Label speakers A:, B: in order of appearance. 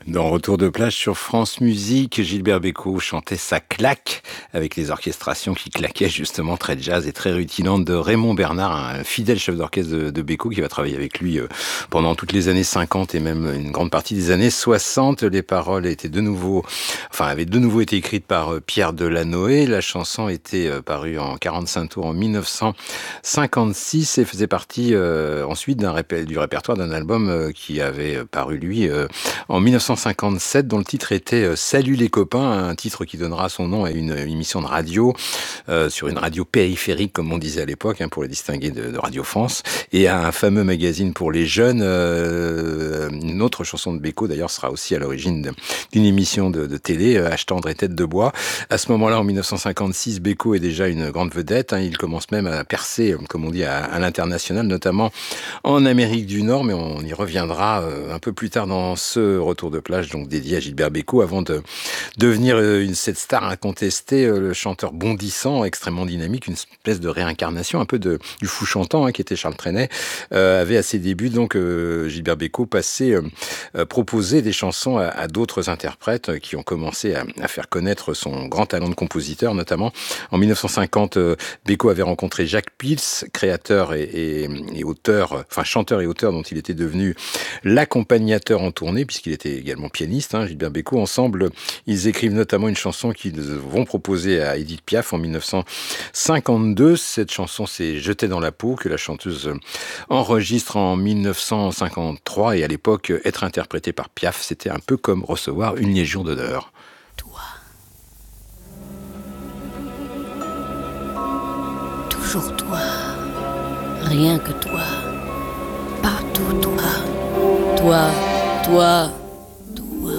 A: Dans Retour de plage sur France Musique, Gilbert Bécaud chantait sa claque avec les orchestrations qui claquaient justement très jazz et très rutilantes de Raymond Bernard, un fidèle chef d'orchestre de Bécaud qui va travailler avec lui pendant toutes les années 50 et même une grande partie des années 60. Les paroles avaient de nouveau été écrites par Pierre Delanoë. La chanson était parue en 45 tours en 1956 et faisait partie ensuite du répertoire d'un album qui avait paru lui en 1957, dont le titre était Salut les copains, un titre qui donnera son nom à une émission de radio, sur une radio périphérique, comme on disait à l'époque, pour les distinguer de Radio France, et à un fameux magazine pour les jeunes. Une autre chanson de Bécaud, d'ailleurs, sera aussi à l'origine d'une émission de télé, H tendre et tête de bois. À ce moment-là, en 1956, Bécaud est déjà une grande vedette. Il commence même à percer, comme on dit, à l'international, notamment en Amérique du Nord, mais on y reviendra un peu plus tard dans ce retour de plage, donc dédié à Gilbert Bécaud, avant de devenir cette star incontestée, le chanteur bondissant, extrêmement dynamique, une espèce de réincarnation un peu du fou chantant qui était Charles Trenet, avait à ses débuts donc Gilbert Bécaud proposé des chansons à d'autres interprètes qui ont commencé à faire connaître son grand talent de compositeur, notamment en 1950, Bécaud avait rencontré Jacques Pils, créateur et auteur, chanteur et auteur dont il était devenu l'accompagnateur en tournée, puisqu'il était également pianiste, Gilbert Bécaud. Ensemble, ils écrivent notamment une chanson qu'ils vont proposer à Édith Piaf en 1952. Cette chanson, c'est Jeter dans la peau, que la chanteuse enregistre en 1953. Et à l'époque, être interprété par Piaf, c'était un peu comme recevoir une légion d'honneur.
B: Toi. Toujours toi. Rien que toi. Partout toi. Toi, toi.